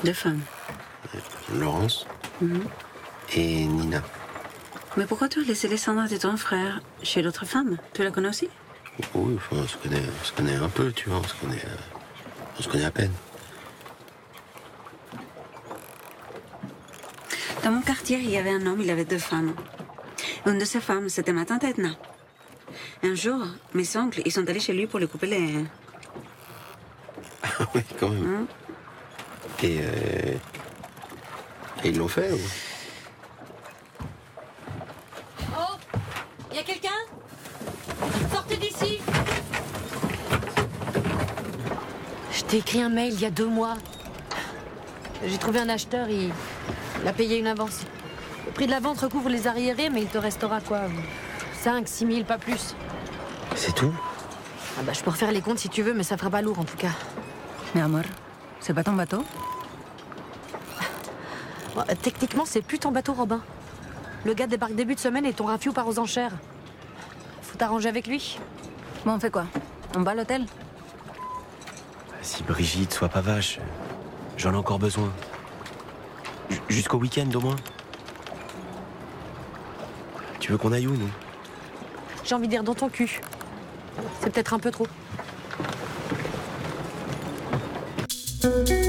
Deux femmes. Laurence et Nina. Mais pourquoi tu as laissé les cendres de ton frère chez l'autre femme? Tu la connais aussi? Oui, enfin, on se connaît un peu, tu vois, on se connaît à peine. Dans mon quartier, il y avait un homme, il avait deux femmes. Une de ces femmes, c'était ma tante Edna. Un jour, mes oncles, ils sont allés chez lui pour lui couper les... Ah oui, quand même. Et ils l'ont fait, ou... Oh, y a quelqu'un? Sortez d'ici! Je t'ai écrit un mail il y a 2 mois. J'ai trouvé un acheteur, il a payé une avance. Le prix de la vente recouvre les arriérés, mais il te restera quoi? 5, 6 000, pas plus. C'est tout? Ah bah, je peux refaire les comptes si tu veux, mais ça fera pas lourd en tout cas. Mais amor, c'est pas ton bateau? Bon, techniquement, c'est plus ton bateau, Robin. Le gars débarque début de semaine et ton rafiou part aux enchères. Faut t'arranger avec lui. Bon, on fait quoi? On va à l'hôtel? Si Brigitte, sois pas vache. J'en ai encore besoin. Jusqu'au week-end, au moins. Tu veux qu'on aille où, nous? J'ai envie de dire dans ton cul. C'est peut-être un peu trop.